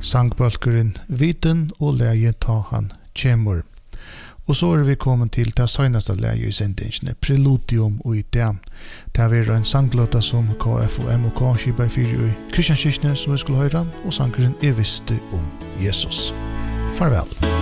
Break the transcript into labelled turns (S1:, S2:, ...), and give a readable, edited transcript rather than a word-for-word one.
S1: sangbølkeren Viten og leie ta han kjemur. Og så vi kommet til det søgneste leie i sendingene, Preludium og i det. Det er en sanglåta som KF og MOK skipper i 4 i Kristianskirkene som vi skulle høre, og sangeren visste om Jesus. Farvel.